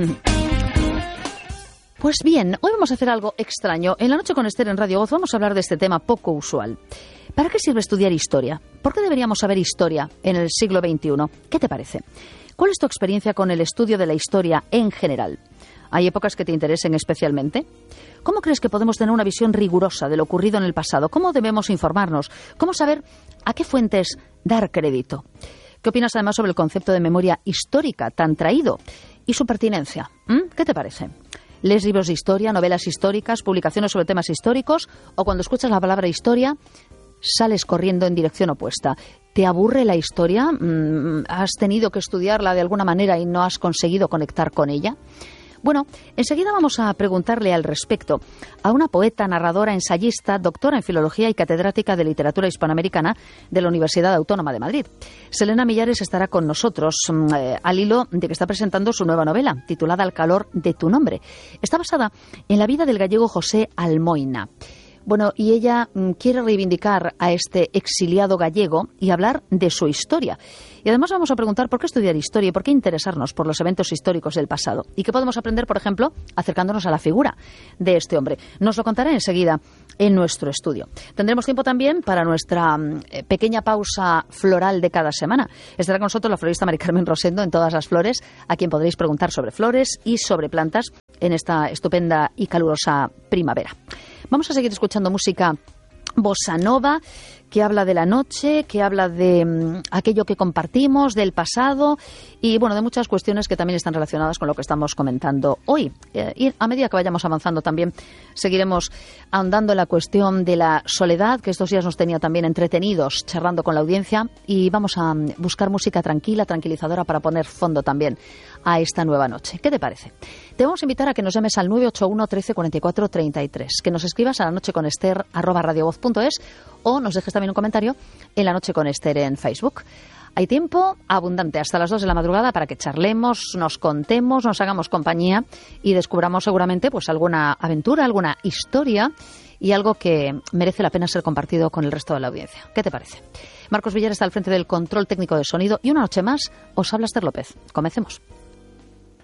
Pues bien, hoy vamos a hacer algo extraño. En La Noche con Esther en Radio Voz vamos a hablar de este tema poco usual. ¿Para qué sirve estudiar historia? ¿Por qué deberíamos saber historia en el siglo XXI? ¿Qué te parece? ¿Cuál es tu experiencia con el estudio de la historia en general? ¿Hay épocas que te interesen especialmente? ¿Cómo crees que podemos tener una visión rigurosa de lo ocurrido en el pasado? ¿Cómo debemos informarnos? ¿Cómo saber a qué fuentes dar crédito? ¿Qué opinas además sobre el concepto de memoria histórica tan traído y su pertinencia? ¿Qué te parece? ¿Lees libros de historia, novelas históricas, publicaciones sobre temas históricos? ¿O cuando escuchas la palabra historia, sales corriendo en dirección opuesta? ¿Te aburre la historia? ¿Has tenido que estudiarla de alguna manera y no has conseguido conectar con ella? Bueno, enseguida vamos a preguntarle al respecto a una poeta, narradora, ensayista, doctora en filología y catedrática de literatura hispanoamericana de la Universidad Autónoma de Madrid. Selena Millares estará con nosotros al hilo de que está presentando su nueva novela, titulada Al calor de tu nombre. Está basada en la vida del gallego José Almoina. Bueno, y ella quiere reivindicar a este exiliado gallego y hablar de su historia. Y además vamos a preguntar por qué estudiar historia y por qué interesarnos por los eventos históricos del pasado. Y qué podemos aprender, por ejemplo, acercándonos a la figura de este hombre. Nos lo contará enseguida en nuestro estudio. Tendremos tiempo también para nuestra pequeña pausa floral de cada semana. Estará con nosotros la florista Mari Carmen Rosendo en Todas las Flores, a quien podréis preguntar sobre flores y sobre plantas en esta estupenda y calurosa primavera. Vamos a seguir escuchando música bossa nova, que habla de la noche, que habla de aquello que compartimos, del pasado y, bueno, de muchas cuestiones que también están relacionadas con lo que estamos comentando hoy. Y a medida que vayamos avanzando también seguiremos ahondando en la cuestión de la soledad, que estos días nos tenía también entretenidos charlando con la audiencia, y vamos a buscar música tranquila, tranquilizadora para poner fondo también a esta nueva noche. ¿Qué te parece? Te vamos a invitar a que nos llames al 981 13 44 33, que nos escribas a lanocheconester@radiovoz.es o nos dejes también un comentario en La Noche con Esther en Facebook. Hay tiempo abundante hasta las 2 de la madrugada para que charlemos, nos contemos, nos hagamos compañía y descubramos seguramente pues alguna aventura, alguna historia y algo que merece la pena ser compartido con el resto de la audiencia. ¿Qué te parece? Marcos Villar está al frente del control técnico de sonido y una noche más os habla Esther López. Comencemos.